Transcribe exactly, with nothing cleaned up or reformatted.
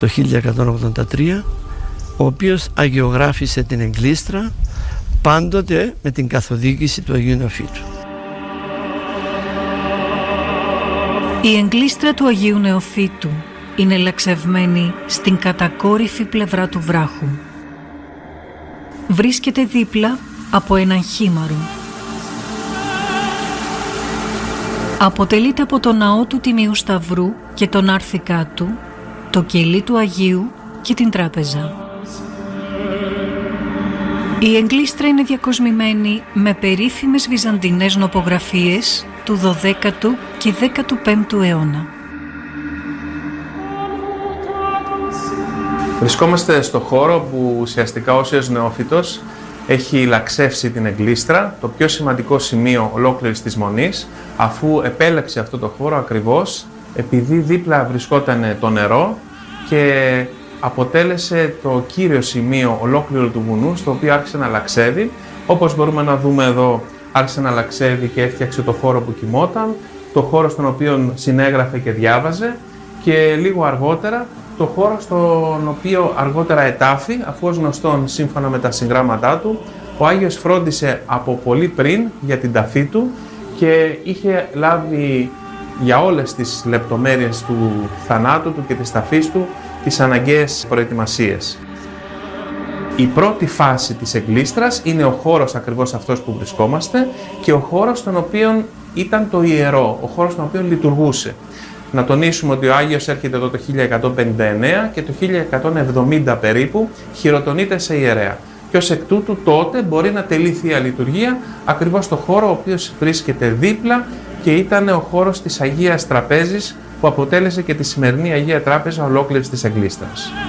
το χίλια εκατόν ογδόντα τρία, ο οποίος αγιογράφησε την Εγκλήστρα πάντοτε με την καθοδήγηση του Αγίου Νεοφύτου. Η Εγκλήστρα του Αγίου Νεοφύτου είναι λαξευμένη στην κατακόρυφη πλευρά του βράχου. Βρίσκεται δίπλα από έναν χήμαρο. Αποτελείται από το ναό του Τιμίου Σταυρού και τον άρθικά του, το κελί του Αγίου και την τράπεζα. Η Εγκλήστρα είναι διακοσμημένη με περίφημες βυζαντινές νοπογραφίες του δωδέκατου και δέκατου πέμπτου αιώνα. Βρισκόμαστε στο χώρο που ουσιαστικά ο Όσιος Νεόφυτος έχει λαξεύσει την Εγκλήστρα, το πιο σημαντικό σημείο ολόκληρης της Μονής, αφού επέλεξε αυτό το χώρο ακριβώς επειδή δίπλα βρισκόταν το νερό και αποτέλεσε το κύριο σημείο ολόκληρου του βουνού, στο οποίο άρχισε να λαξεύει. Όπως μπορούμε να δούμε εδώ, άρχισε να λαξεύει και έφτιαξε το χώρο που κοιμόταν, το χώρο στον οποίο συνέγραφε και διάβαζε και λίγο αργότερα το χώρο στον οποίο αργότερα ετάφη, αφού ως γνωστόν σύμφωνα με τα συγγράμματά του, ο Άγιος φρόντισε από πολύ πριν για την ταφή του και είχε λάβει για όλες τις λεπτομέρειες του θανάτου του και της ταφής του τις αναγκαίες προετοιμασίες. Η πρώτη φάση της Εγκλήστρας είναι ο χώρος ακριβώς αυτός που βρισκόμαστε και ο χώρος στον οποίο ήταν το ιερό, ο χώρος στον οποίο λειτουργούσε. Να τονίσουμε ότι ο Άγιος έρχεται εδώ το χίλια εκατόν πενήντα εννέα και το χίλια εκατόν εβδομήντα περίπου χειροτονείται σε ιερέα. Και ως εκ τούτου τότε μπορεί να τελεί Θεία Λειτουργία ακριβώς στο χώρο ο οποίος βρίσκεται δίπλα και ήταν ο χώρος της Αγίας Τραπέζης που αποτέλεσε και τη σημερινή Αγία Τράπεζα ολόκληρης της Εγκλήστρας.